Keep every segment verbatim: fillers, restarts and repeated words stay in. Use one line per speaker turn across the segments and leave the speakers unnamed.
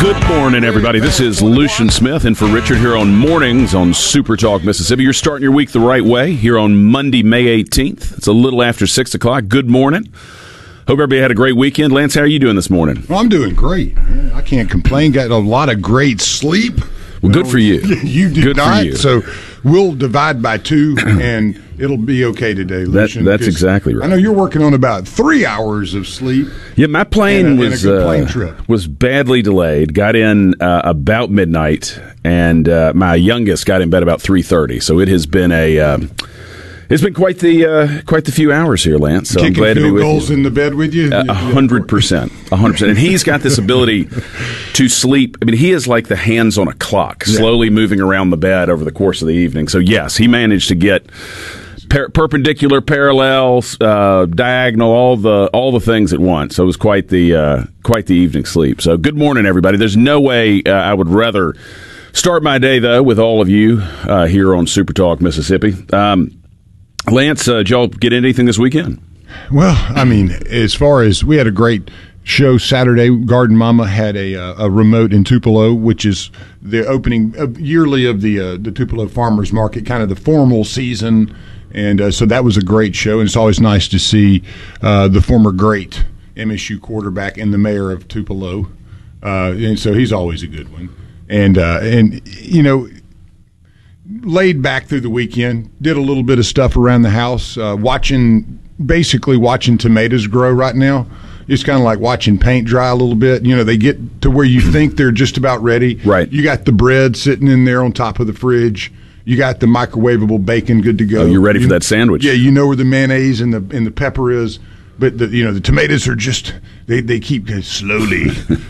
Good morning, everybody. This is Lucian Smith in for Richard here on Mornings on Super Talk Mississippi. You're starting your week the right way here on Monday, May eighteenth. It's a little after six o'clock. Good morning. Hope everybody had a great weekend. Lance, how are you doing this morning?
Well, I'm doing great. Yeah, I can't complain. Got a lot of great sleep.
Well, good for you.
You did
good
not.
For you.
So we'll divide by two, and it'll be okay today, Lucian.
That, that's exactly right.
I know you're working on about three hours of sleep.
Yeah, my plane
and a,
was
and a good plane
uh,
trip.
was badly delayed. Got in uh, about midnight, and uh, my youngest got in bed about three thirty. So it has been a uh, it's been quite the uh, quite the few hours here, Lance. So
Kicking
I'm glad to be
field
with
goals
you.
in the bed with you.
A hundred percent, a hundred percent. And he's got this ability to sleep. I mean, he is like the hands on a clock,
Yeah.
slowly moving around the bed over the course of the evening. So yes, he managed to get per- perpendicular, parallel, uh, diagonal, all the all the things at once. So it was quite the uh, quite the evening sleep. So good morning, everybody. There's no way uh, I would rather start my day though with all of you uh, here on Super Talk Mississippi. Um, Lance, uh, did y'all get anything this weekend?
Well, I mean, as far as we had a great show Saturday, Garden Mama had a uh, a remote in Tupelo, which is the opening uh, yearly of the uh, the Tupelo Farmers Market, kind of the formal season, and uh, so that was a great show. And it's always nice to see uh, the former great M S U quarterback and the mayor of Tupelo, uh, and so he's always a good one. And uh, and you know. Laid back through the weekend, did a little bit of stuff around the house, uh, watching, basically watching tomatoes grow right now. It's kind of like watching paint dry a little bit. You know, they get to where you think they're just about ready.
Right.
You got the bread sitting in there on top of the fridge. You got the microwavable bacon good to go.
Oh, you're ready
you,
for that sandwich.
Yeah, you know where the mayonnaise and the and the pepper is. But the, you know the tomatoes are just they, they keep slowly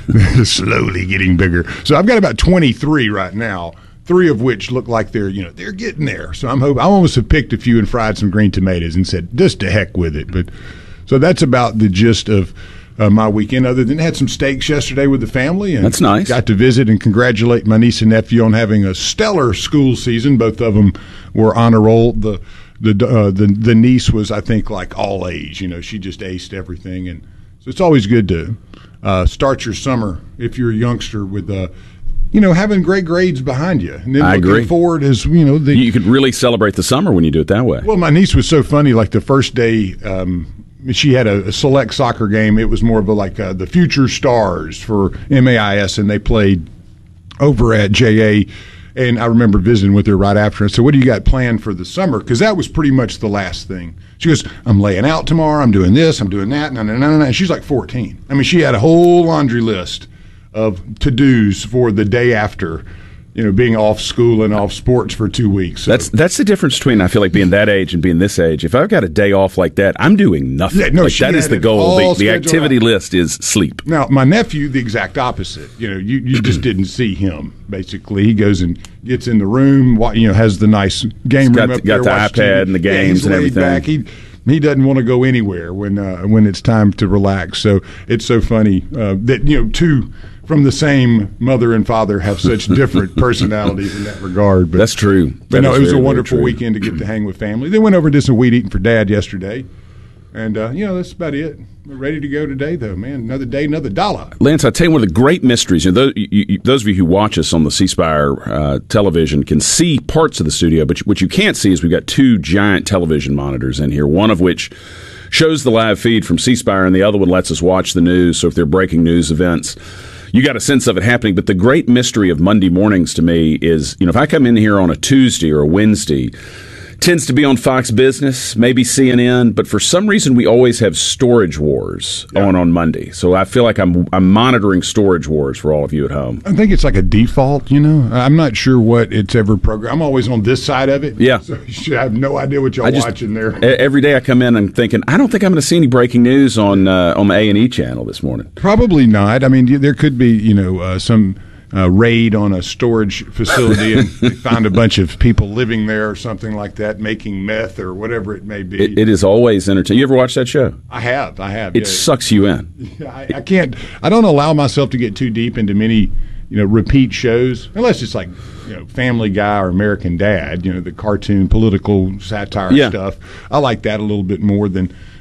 slowly getting bigger. So I've got about twenty-three right now. Three of which look like they're, you know, they're getting there. So I'm hoping I almost have picked a few and fried some green tomatoes and said, just to heck with it. But so that's about the gist of uh, my weekend. Other than had some steaks yesterday with the family, and
that's nice.
Got to visit and congratulate my niece and nephew on having a stellar school season. Both of them were honor roll. The the uh, the the niece was, I think, like all A's. You know, she just aced everything, and so it's always good to uh, start your summer if you're a youngster with uh, you know, having great grades behind you. And then
I
looking
agree.
forward as, you know. The,
you could really celebrate the summer when you do it that way.
Well, my niece was so funny. Like the first day, um, she had a, a select soccer game. It was more of a like uh, the Future Stars for M A I S, and they played over at J A. And I remember visiting with her right after. I said, what do you got planned for the summer? Because that was pretty much the last thing. She goes, I'm laying out tomorrow. I'm doing this. I'm doing that. No, no, no, no. And she's like fourteen. I mean, she had a whole laundry list of to-dos for the day after, you know, being off school and off sports for two weeks. So.
That's that's the difference between, I feel like, being that age and being this age. If I've got a day off like that, I'm doing nothing.
Yeah, no,
like,
she
that is
had
the
it
goal.
all
The, the
scheduled
activity
out.
list is sleep.
Now, my nephew, the exact opposite. You know, you, you just didn't see him, basically. He goes and gets in the room, wa- you know, has the nice game
He's
room
got
up
the- got
there.
the
watch
iPad
T V.
and the
Yeah,
games
he's
and
laid
everything.
Back. He, he doesn't want to go anywhere when uh, when it's time to relax. So it's so funny uh, that, you know, two from the same mother and father have such different personalities in that regard. But,
That's true.
But
That
no,
is
it was
very,
a
very
wonderful
true.
weekend to get to hang with family. They went over and did some weed eating for Dad yesterday. And, uh, you know, that's about it. We're ready to go today, though, man. Another day, another dollar.
Lance, I tell you, one of the great mysteries, you know, those, you, you, those of you who watch us on the C Spire uh, television can see parts of the studio, but what you can't see is we've got two giant television monitors in here, one of which shows the live feed from C Spire, and the other one lets us watch the news. So if they're breaking news events, you got a sense of it happening. But the great mystery of Monday mornings to me is, you know, if I come in here on a Tuesday or a Wednesday, tends to be on Fox Business, maybe C N N, but for some reason we always have Storage Wars
Yeah.
on on Monday. So I feel like I'm I'm monitoring Storage Wars for all of you at home.
I think it's like a default, you know. I'm not sure what it's ever programmed. I'm always on this side of it.
Yeah.
So you should have no idea what y'all
I just-
watching there.
E- Every day I come in and thinking, I don't think I'm going to see any breaking news on uh, on the A and E channel this morning.
Probably not. I mean, there could be, you know, uh, some uh, raid on a storage facility and they find a bunch of people living there or something like that, making meth or whatever it may be.
It, it is always entertaining. You ever watch that show?
I have. I have.
It
yeah.
sucks you in.
I, I can't. I don't allow myself to get too deep into many, you know, repeat shows unless it's like, you know, Family Guy or American Dad. You know, the cartoon political satire
Yeah.
stuff. I like that a little bit more than.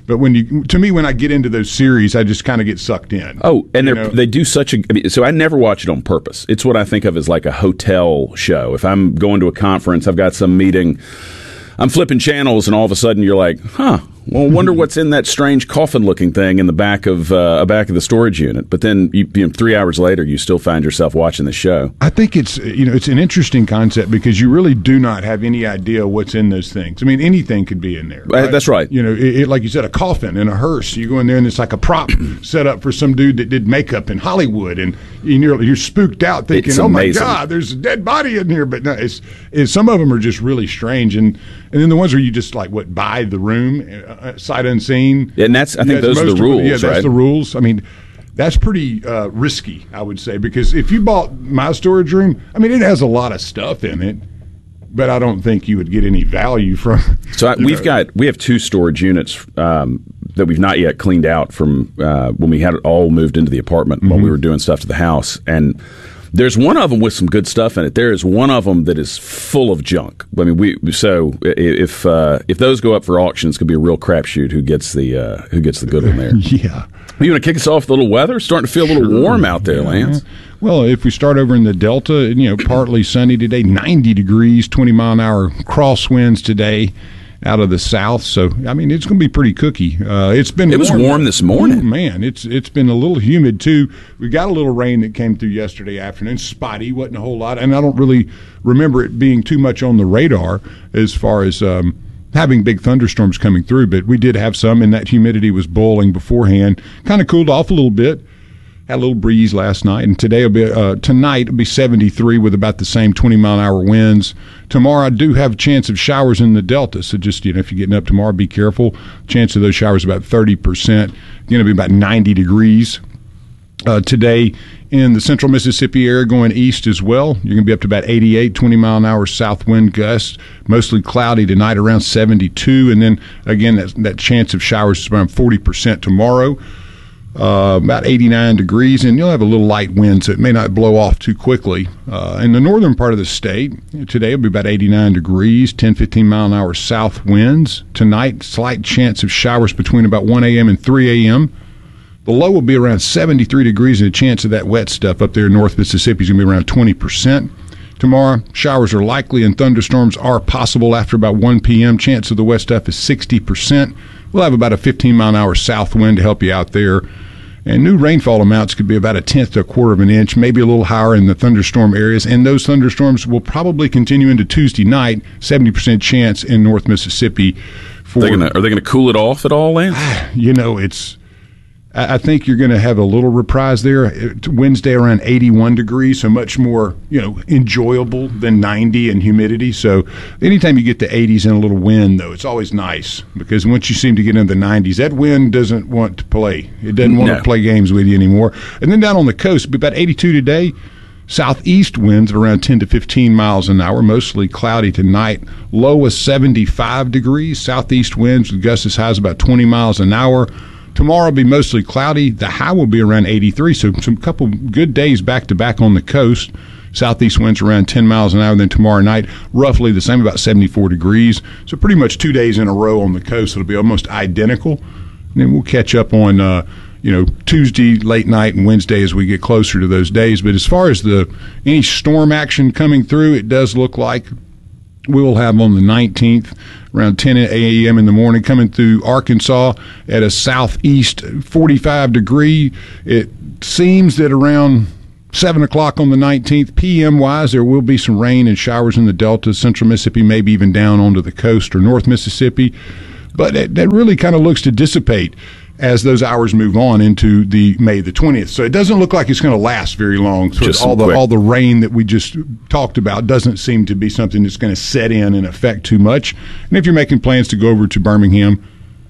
But when you, to me, when I get into those series, I just kind of get sucked in.
Oh, and they
know?
they do such a. I mean, so I never watch it on purpose. It's what I think of as like a hotel show. If I'm going to a conference, I've got some meeting, I'm flipping channels, and all of a sudden you're like, huh. Well, I wonder what's in that strange coffin-looking thing in the back of uh, back of the storage unit. But then, you, you know, three hours later, you still find yourself watching the show.
I think it's you know it's an interesting concept because you really do not have any idea what's in those things. I mean, anything could be in there. Right?
Uh, that's right.
You know, it, it, like you said, a coffin and a hearse. You go in there and it's like a prop set up for some dude that did makeup in Hollywood, and you're you're spooked out thinking,
It's
"Oh
amazing.
my God, there's a dead body in here." But no, it's, it's some of them are just really strange, and and then the ones where you just like what buy the room uh, sight unseen.
And that's I think
Yeah,
those are the
most of-
rules,
Yeah, that's
right?
the rules. I mean, that's pretty uh, risky, I would say, because if you bought my storage room, I mean, it has a lot of stuff in it, but I don't think you would get any value from.
So I,
you
we've
know.
got we have two storage units um, that we've not yet cleaned out from uh, when we had it all moved into the apartment while we were doing stuff to the house. And there's one of them with some good stuff in it. There is one of them that is full of junk. I mean, we so i- if uh, if those go up for auction, it's going to be a real crapshoot who gets the uh, who gets the good one there.
Yeah.
You want to kick us off with a little weather? Starting to feel a little
Sure.
warm out there,
Yeah.
Lance.
Well, if we start over in the Delta, you know, partly sunny today, ninety degrees, twenty mile an hour crosswinds today out of the south. So, I mean, it's going to be pretty cooky. Uh, it's been
It was warm this morning.
Oh, man, it's it's been a little humid too. We got a little rain that came through yesterday afternoon. Spotty, wasn't a whole lot, and I don't really remember it being too much on the radar as far as um, having big thunderstorms coming through. But we did have some, and that humidity was boiling beforehand. Kind of cooled off a little bit. Had a little breeze last night, and today will be uh, tonight will be seventy-three with about the same twenty mile an hour winds. Tomorrow I do have a chance of showers in the Delta, so just you know if you're getting up tomorrow, be careful. Chance of those showers about thirty percent. Going to be about ninety degrees. Uh, today in the central Mississippi area going east as well, you're going to be up to about eighty-eight, twenty mile an hour south wind gusts. Mostly cloudy tonight, around seventy-two, and then again that that chance of showers is around forty percent tomorrow. Uh, about eighty-nine degrees, and you'll have a little light wind, so it may not blow off too quickly. Uh, in the northern part of the state, today will be about eighty-nine degrees, ten, fifteen mile an hour south winds. Tonight, slight chance of showers between about one a.m. and three a.m. The low will be around seventy-three degrees, and the chance of that wet stuff up there in North Mississippi is going to be around twenty percent. Tomorrow, showers are likely and thunderstorms are possible after about one p.m. Chance of the wet stuff is sixty percent. We'll have about a fifteen mile an hour south wind to help you out there. And new rainfall amounts could be about a tenth to a quarter of an inch, maybe a little higher in the thunderstorm areas. And those thunderstorms will probably continue into Tuesday night, seventy percent chance in North Mississippi. For,
They're gonna, are they going to cool it off at all, Lance?
you know, it's. I I think you're going to have a little reprise there. It- Wednesday around eighty-one degrees, so much more, you know, enjoyable than ninety and humidity. So anytime you get the eighties and a little wind, though, it's always nice because once you seem to get into the nineties, that wind doesn't want to play. It doesn't want
No.
to play games with you anymore. And then down on the coast, it'll be about eighty-two today. Southeast winds at around ten to fifteen miles an hour, mostly cloudy tonight. Low is seventy-five degrees. Southeast winds with gusts as high as about twenty miles an hour. Tomorrow will be mostly cloudy. The high will be around eighty-three, so some couple good days back-to-back on the coast. Southeast winds around ten miles an hour. Then tomorrow night, roughly the same, about seventy-four degrees. So pretty much two days in a row on the coast. It'll be almost identical. And then we'll catch up on, uh, you know, Tuesday late night and Wednesday as we get closer to those days. But as far as the any storm action coming through, it does look like we will have on the nineteenth around ten a.m. in the morning coming through Arkansas at a southeast forty-five degree. It seems that around seven o'clock on the nineteenth, P M wise, there will be some rain and showers in the Delta, central Mississippi, maybe even down onto the coast or North Mississippi. But it, that really kind of looks to dissipate as those hours move on into the May the twentieth. So it doesn't look like it's going to last very long. So
Just
all the
quick.
all the rain that we just talked about doesn't seem to be something that's going to set in and affect too much. And if you're making plans to go over to Birmingham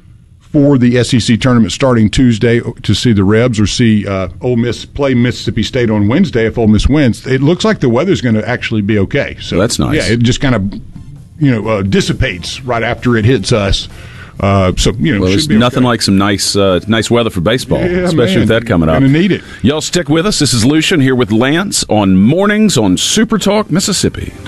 for the S E C tournament starting Tuesday to see the Rebs or see uh, Ole Miss play Mississippi State on Wednesday if Ole Miss wins, it looks like the weather's going to actually be okay. So
That's nice.
Yeah, it just kind of you know uh, dissipates right after it hits us. Uh, so you know,
Well,
should
there's
be
nothing
okay.
like some nice uh, nice weather for baseball,
Yeah,
especially
man.
with that coming up.
Gonna need it.
Y'all stick with us. This is Lucian here with Lance on Mornings on Super Talk Mississippi.